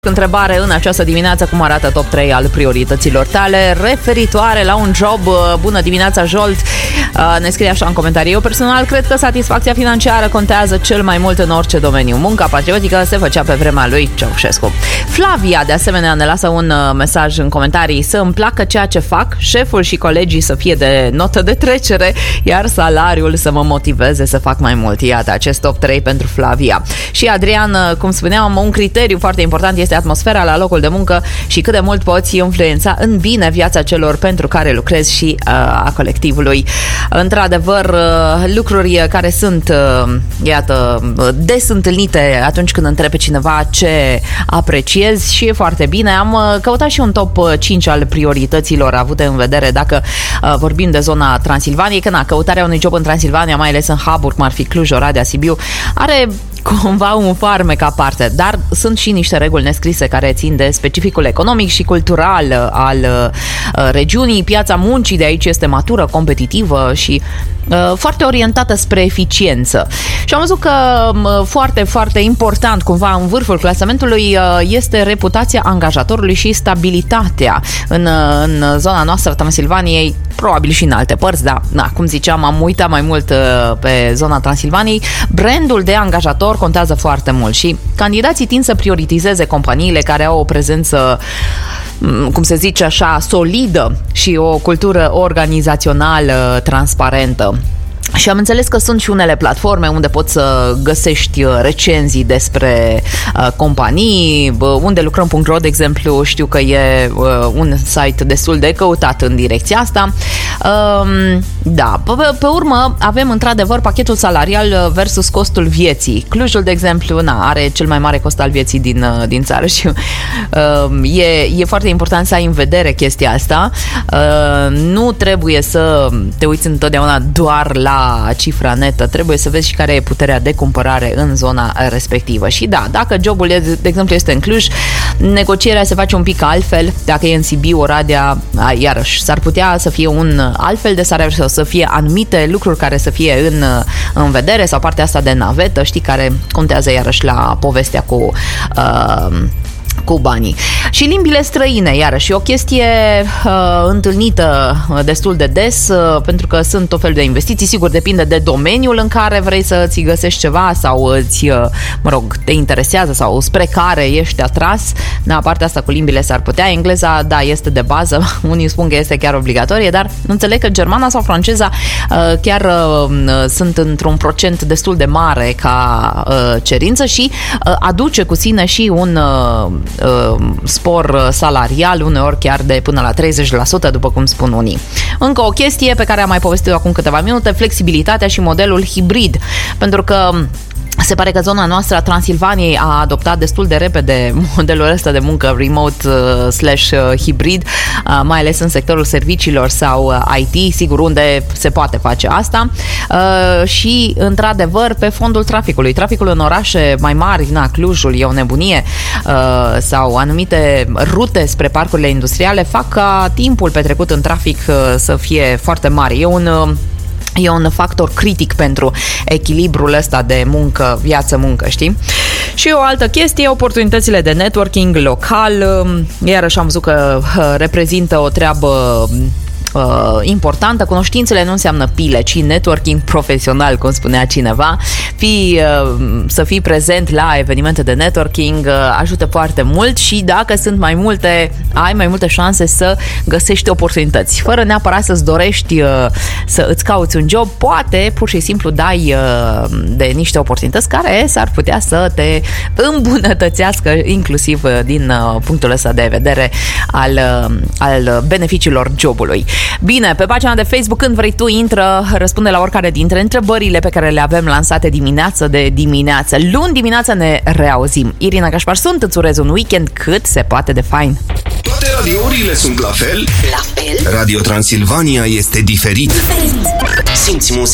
Întrebare în această dimineață: cum arată top 3 al priorităților tale referitoare la un job? Bună dimineața, Jolt! Ne scrie așa în comentarii: eu personal cred că satisfacția financiară contează cel mai mult în orice domeniu. Munca patriotică se făcea pe vremea lui Ceaușescu. Flavia, de asemenea, ne lasă un mesaj în comentarii: să îmi placă ceea ce fac, șeful și colegii să fie de notă de trecere, iar salariul să mă motiveze să fac mai mult. Iată, acest top 3 pentru Flavia. Și Adrian, cum spuneam, un criteriu foarte important este atmosfera la locul de muncă și cât de mult poți influența în bine viața celor pentru care lucrezi și a colectivului. Într-adevăr, lucruri care sunt, iată, des întâlnite atunci când întrebi pe cineva ce apreciezi, și e foarte bine. Am căutat și un top 5 al priorităților avute în vedere dacă vorbim de zona Transilvaniei, că căutarea unui job în Transilvania, mai ales în hub-uri cum ar fi Cluj, Oradea, Sibiu, are cumva un farmec aparte, dar sunt și niște reguli nescrise care țin de specificul economic și cultural al regiunii. Piața muncii de aici este matură, competitivă și foarte orientată spre eficiență. Și am văzut că foarte, foarte important, cumva în vârful clasamentului, este reputația angajatorului și stabilitatea în zona noastră Transilvaniei, probabil și în alte părți, dar, cum ziceam, am uitat mai mult pe zona Transilvaniei. Brandul de angajator contează foarte mult și candidații tind să prioritizeze companiile care au o prezență, cum se zice așa, solidă și o cultură organizațională transparentă. Și am înțeles că sunt și unele platforme unde poți să găsești recenzii despre companii. Unde lucrăm.ro, de exemplu, știu că e un site destul de căutat în direcția asta. Da, pe urmă avem într-adevăr pachetul salarial versus costul vieții. Clujul, de exemplu, are cel mai mare cost al vieții din țară și e foarte important să ai în vedere chestia asta. Nu trebuie să te uiți întotdeauna doar la cifra netă, trebuie să vezi și care e puterea de cumpărare în zona respectivă. Și da, dacă jobul, de exemplu, este în Cluj, negocierea se face un pic altfel. Dacă e în Sibiu, Oradea, iarăși, s-ar putea să fie un altfel de salariu sau să fie anumite lucruri care să fie în vedere, sau partea asta de navetă, știi, care contează iarăși la povestea cu banii. Și limbile străine, iarăși, o chestie întâlnită destul de des, pentru că sunt tot felul de investiții. Sigur, depinde de domeniul în care vrei să ți găsești ceva sau te interesează sau spre care ești atras. Da, partea asta cu limbile s-ar putea. Engleza, da, este de bază. Unii spun că este chiar obligatorie, dar înțeleg că germana sau franceza chiar sunt într-un procent destul de mare ca cerință și aduce cu sine și un spor salarial, uneori chiar de până la 30%, după cum spun unii. Încă o chestie pe care am mai povestit-o acum câteva minute: flexibilitatea și modelul hibrid, pentru că se pare că zona noastră a Transilvaniei a adoptat destul de repede modelul ăsta de muncă remote/hibrid, mai ales în sectorul serviciilor sau IT, sigur, unde se poate face asta. Și, într-adevăr, pe fondul traficului. Traficul în orașe mai mari, Clujul e o nebunie, sau anumite rute spre parcurile industriale fac ca timpul petrecut în trafic să fie foarte mare. E un factor critic pentru echilibrul ăsta de muncă, viață-muncă, știi? Și o altă chestie, oportunitățile de networking local, iarăși am văzut că reprezintă o treabă importantă. Cunoștințele nu înseamnă pile, ci networking profesional, cum spunea cineva. Să fii prezent la evenimente de networking ajută foarte mult și dacă sunt mai multe, ai mai multe șanse să găsești oportunități. Fără neapărat să-ți dorești să îți cauți un job, poate pur și simplu dai de niște oportunități care s-ar putea să te îmbunătățească, inclusiv din punctul ăsta de vedere al beneficiilor jobului. Bine, pe pagina de Facebook, când vrei tu, intră, răspunde la oricare dintre întrebările pe care le avem lansate dimineață de dimineață. Luni dimineața ne reauzim. Irina Gașpar sunt, îți urez un weekend cât se poate de fain. Toate radiourile sunt la fel? La fel? Radio Transilvania este diferit. Simți muzica.